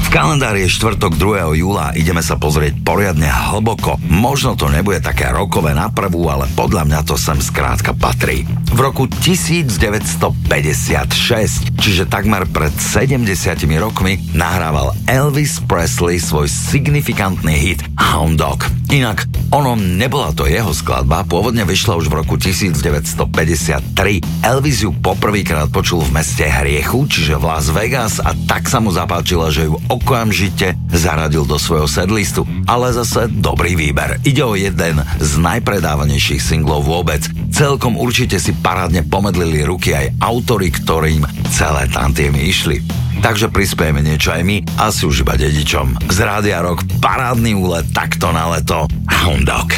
kalendári je štvrtok 2. júla a ideme sa pozrieť poriadne hlboko. Možno to nebude také rokové na prvú, ale podľa mňa to sem skrátka patrí. V roku 1956, čiže takmer pred 70 rokmi, nahrával Elvis Presley svoj signifikantný hit Hound Dog. Inak, ono nebola to jeho skladba, pôvodne vyšla už v roku 1953. Elvis ju poprvýkrát počul v meste hriechu, čiže v Las Vegas, a tak sa mu zapáčila, že ju okamžite zaradil do svojho setlistu. Ale zase dobrý výber. Ide o jeden z najpredávanejších singlov vôbec. Celkom určite si parádne pomedlili ruky aj autori, ktorým celé tantiemy išli. Takže prispiejeme niečo aj my, asi už iba dedičom. Z Rádia Rock parádny úlet takto na leto. Hound Dog.